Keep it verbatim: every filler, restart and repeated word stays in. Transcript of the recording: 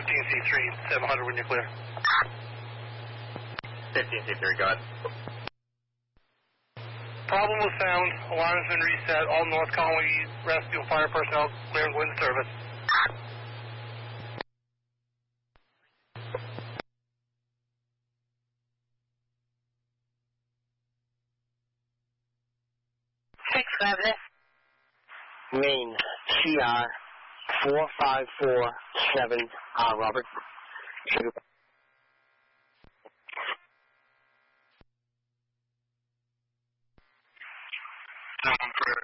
fifteen C three, seven hundred when you're clear. fifteen C three, go ahead. Problem was found, alarm has been reset, all North Conway rescue and fire personnel clear and go into service. Six five left. Main, C R four five four seven, uh, Robert. Down for